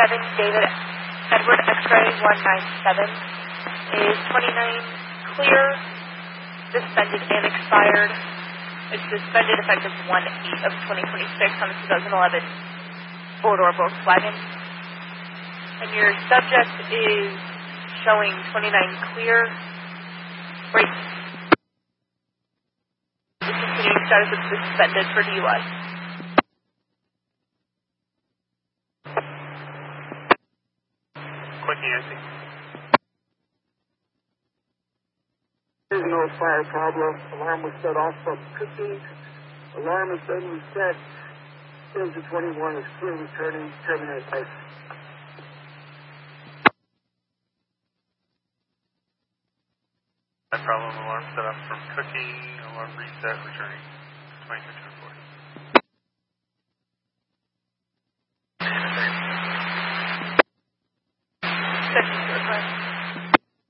David Edward X-ray 197. Is 29 clear, suspended and expired? It's suspended effective 1/8 of 2026 on the 2011 four-door Volkswagen. And your subject is showing 29 clear. Great. The continuing status is suspended for DUI. Quickie, I think. There's no fire problem. Alarm was set off from cooking. Alarm has been reset. Engine 21 is clear returning. Terminate life. No problem. Alarm set up from cooking. Alarm reset. Returning. 26 report. Section 4.